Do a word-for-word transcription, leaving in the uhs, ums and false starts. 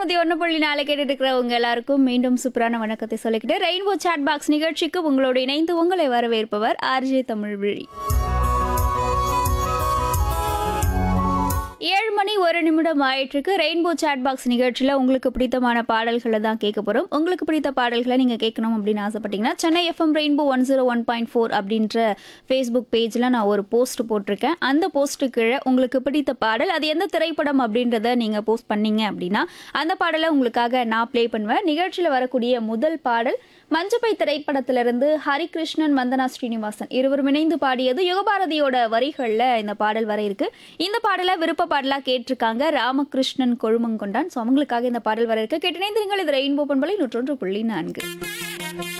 நூத்தி ஒன்று புள்ளி நாலு கேட்டுட்டு இருக்கிறவங்க எல்லாருக்கும் மீண்டும் சூப்பரான வணக்கத்தை சொல்லிக்கிட்டு ரெயின்போ சாட் பாக்ஸ் நிகழ்ச்சிக்கு உங்களோடு இணைந்து உங்களை வரவேற்பவர் ஆர்ஜே தமிழ்விழி. ஏழு மணி ஒரு நிமிடம் ஆயிட்டிருக்கு. ரெயின்போ சாட் பாக்ஸ் நிகழ்ச்சியில் உங்களுக்கு பிடித்தமான பாடல்களை தான் கேட்க போகிறோம். உங்களுக்கு பிடித்த பாடல்களை நீங்கள் கேட்கணும் அப்படின்னு ஆசைப்பட்டீங்கன்னா Chennai FM rainbow one zero one point four அப்படின்ற ஃபேஸ்புக் பேஜில் நான் ஒரு போஸ்ட் போட்டிருக்கேன். அந்த போஸ்ட்டு கீழே உங்களுக்கு பிடித்த பாடல் அது எந்த திரைப்படம் அப்படின்றத நீங்கள் போஸ்ட் பண்ணீங்க அப்படின்னா அந்த பாடலை உங்களுக்காக நான் ப்ளே பண்ணுவேன். நிகழ்ச்சியில் வரக்கூடிய முதல் பாடல் மஞ்சப்பை திரைப்படத்திலிருந்து ஹரிகிருஷ்ணன் வந்தனா ஸ்ரீனிவாசன் இருவரும் இணைந்து பாடியது. யுகபாரதியோட வரிகளில் இந்த பாடல் வர இருக்கு. இந்த பாடலை விருப்ப பாடலாக கேட்டிருக்காங்க ராமகிருஷ்ணன் கொழுமங்கொண்டான். ஸோ அவங்களுக்காக இந்த பாடல் வர இருக்கு. கேட்டு இணைந்து நீங்கள் இது ரெயின்போ பண்பலை நூற்றொன்று புள்ளி நான்கு.